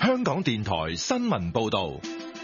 香港電台新聞報道。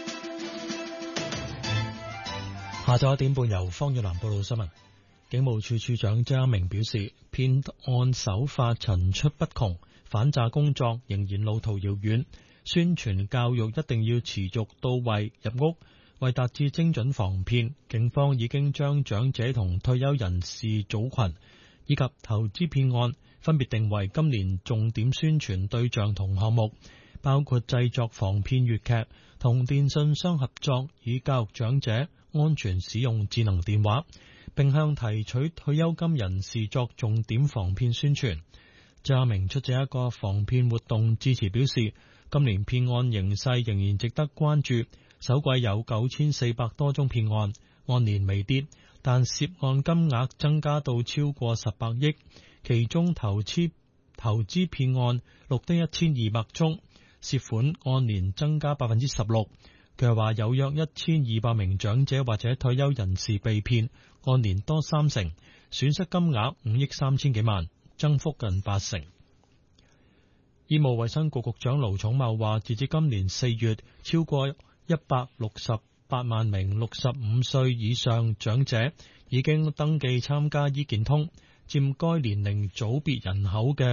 下晝1點半由方月蘭報道新聞。警務處處長張明表示，騙案手法層出不窮，反詐工作仍然路途遙遠，宣傳教育一定要持續到位入屋。為達至精準防騙，警方已經將長者同退休人士組群以及投資騙案分別定為今年重點宣傳對象同項目，包括製作防騙粵劇，同電信商合作，以教育長者安全使用智能電話，並向提取退休金人士作重點防騙宣傳。謝明出席一個防騙活動致辭表示，今年騙案形勢仍然值得關注，首季有9400多宗騙案，按年微跌，但涉案金額增加到超過18億，其中投資騙案錄得1200宗，涉款按年增加16%。佢又話有約1200名長者或者退休人士被騙，按年多30%，損失金額5億3000幾萬，增幅近80%。醫務衛生局局長盧寵茂話，截至今年4月，超過168萬名65歲以上長者已經登記參加醫健通，佔該年齡組別人口嘅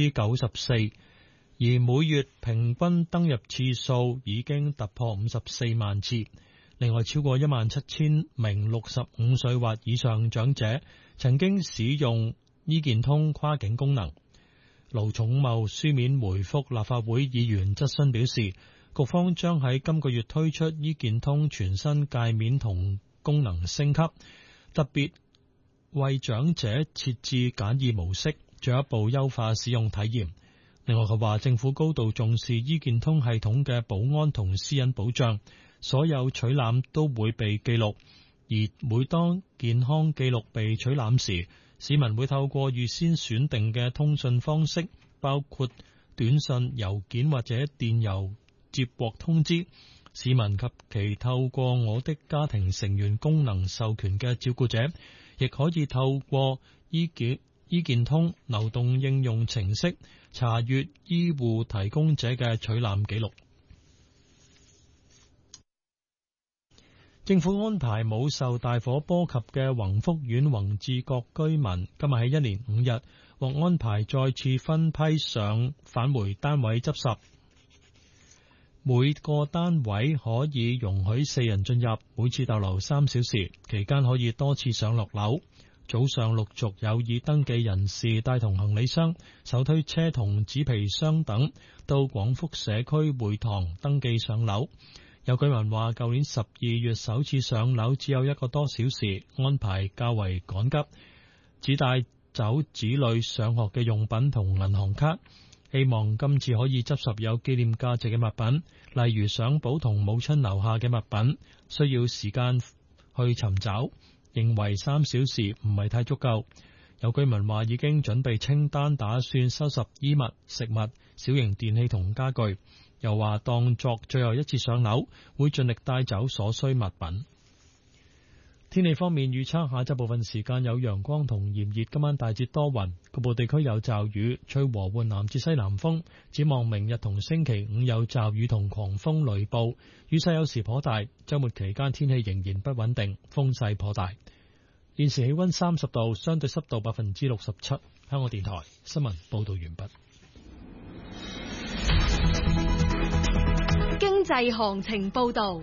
94%，而每月平均登入次數已經突破54萬次。另外，超過17000名65歲或以上長者曾經使用醫健通跨境功能。盧寵茂書面回覆立法會議員質詢表示，局方將喺今個月推出醫健通全新界面同功能升級，特別為長者設置簡易模式，進一步優化使用體驗。另外，佢話政府高度重視醫健通系統嘅保安同私隱保障，所有取覽都會被記錄，而每當健康記錄被取覽時，市民會透過預先選定嘅通訊方式，包括短信、郵件或者電郵接獲通知。市民及其透過我的家庭成員功能授權嘅照顧者，亦可以透過醫健通流動應用程式查閱醫護提供者嘅取覽記錄。政府安排冇受大火波及嘅宏福苑宏志閣居民，今日喺1連5日獲安排再次分批上返回單位執拾。每個單位可以容許4人進入，每次逗留3小時，期間可以多次上落樓。早上陸續有已登記人士帶同行李箱、手推車同紙皮箱等到廣福社區會堂登記上樓。有居民話，舊年12月首次上樓只有1個多小時，安排較為趕急，只帶走子女上學嘅用品同銀行卡，希望今次可以執拾有紀念價值嘅物品，例如相簿同母親留下嘅物品，需要時間去尋找，認為3小時唔係太足夠。有居民話已經準備清單，打算收拾衣物、食物、小型電器同家具。又話當作最後一次上樓，會盡力帶走所需物品。天氣方面預測，下晝部分時間有陽光同炎熱，今晚大致多雲，局部地區有驟雨，吹和緩南至西南風。展望明日同星期5有驟雨同狂風雷暴，雨勢有時頗大。週末期間天氣仍然不穩定，風勢頗大。現時氣溫30度，相對濕度67%。香港電台新聞報道完畢。 經濟行情報道。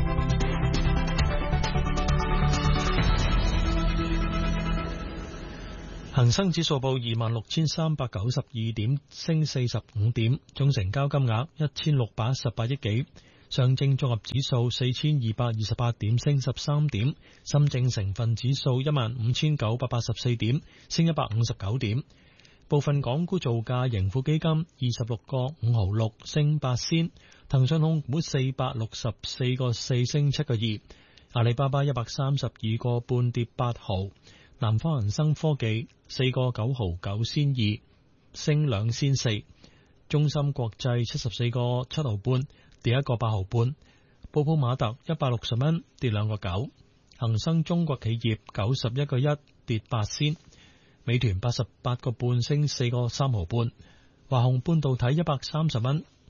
恒生指數報26,392點，升45點，總成交金額1618億幾。上證綜合指數4228點，升13點。深證成分指數15984點，升159點。部分港股造價，盈富基金26個5毫6，升8仙。騰訊控股464個4，升7個2。阿里巴巴132個半，跌8毫。南方恒生科技4個9毫9仙2，升2仙4。中芯國際74個7毫半，跌1個8毫半。寶普馬特160蚊，跌2個9。恒生中國企業91個1，跌8仙。美團88個半，升4個3毫半。華虹半導體130蚊，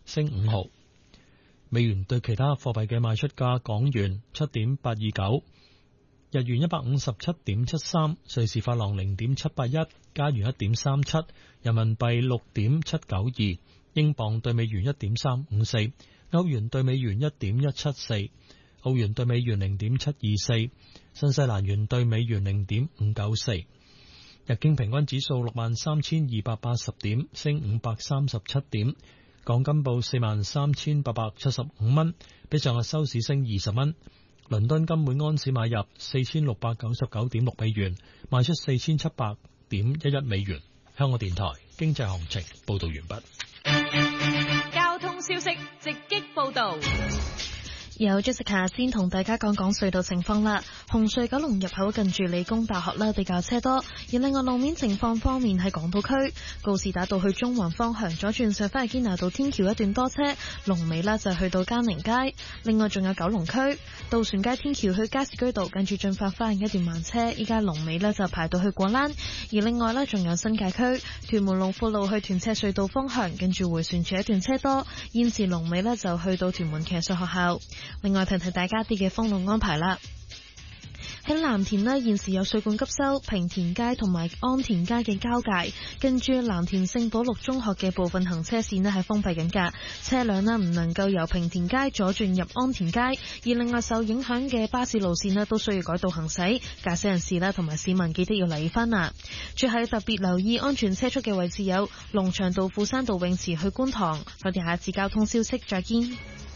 升5毫。美元對其他貨幣嘅賣出價：港元7.829，日元157.73，瑞士法郎0.781，加元1.37，人民幣6.792，英鎊對美元1.354，歐元對美元1.174，澳元對美元0.724，新西蘭元對美元0.594。日經平均指數63,280點，升537點。港金報43,875蚊，比上日收市升20蚊。倫敦金每安士買入4699.6美元，賣出4700.11美元。香港電台經濟行情報道完畢。 交通消息直擊報道。 有 Jessica 先同大家講講隧道情況啦。紅隧九龍入口近住理工大學啦，比較車多。而另外路面情況方面，喺港島區告士打道去中環方向左轉上返去堅拿道天橋一段多車，龍尾啦就去到嘉寧街。另外仲有九龍區渡船街天橋去加士居道近住進發花園一段慢車，依家龍尾呢就排到去過欄。而另外呢仲有新界區屯門龍富路去屯赤隧道方向近住迴旋處一段車多，現時龍尾呢就去到屯門騎術學校。另外提提大家啲嘅封路安排啦。喺藍田呢，現時有水管急修，平田街同埋安田街嘅交界，跟住藍田聖保祿中學嘅部分行車線呢係封閉緊㗎，車輛呢唔能夠由平田街左轉入安田街。而另外受影響嘅巴士路線呢都需要改道行駛，駕駛人士啦同埋市民記得要留意返啦。最後特別留意安全車速嘅位置有龍翔道、富山道泳池去觀塘。我哋下次交通消息再見。